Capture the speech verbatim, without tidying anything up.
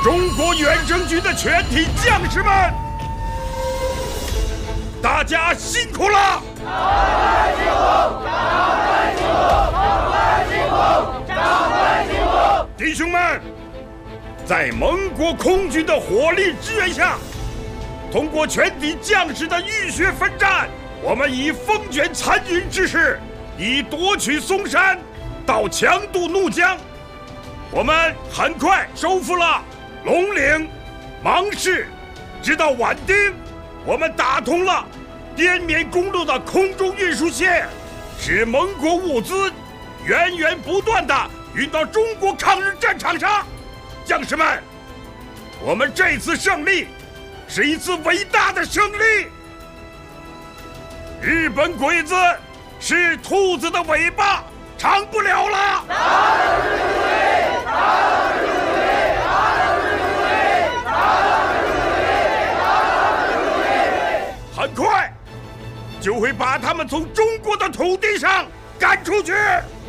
中国远征军的全体将士们，大家辛苦了！ 长官辛苦，长官辛苦，长官辛苦，长官辛苦！ 弟兄们，在盟国空军的火力支援下，通过全体将士的浴血奋战，我们以风卷残云之势，以夺取松山到强渡怒江，我们很快收复了龙岭、芒市，直到宛丁，我们打通了滇缅公路的空中运输线，使盟国物资源源不断地运到中国抗日战场上。将士们，我们这次胜利是一次伟大的胜利。日本鬼子是兔子的尾巴，长不了了。 大日如威，大日如威，大日如威，大日如威，大日如威。 很快就会把他们从中国的土地上赶出去。